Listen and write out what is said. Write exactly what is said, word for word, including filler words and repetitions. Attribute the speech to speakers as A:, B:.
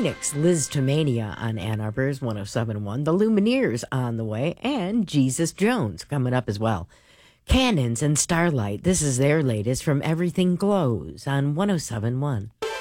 A: Phoenix, Liz Tomania on Ann Arbor's one oh seven point one. The Lumineers on the way, and Jesus Jones coming up as well. Cannons and Starlight, this is their latest from Everything Glows on one oh seven point one.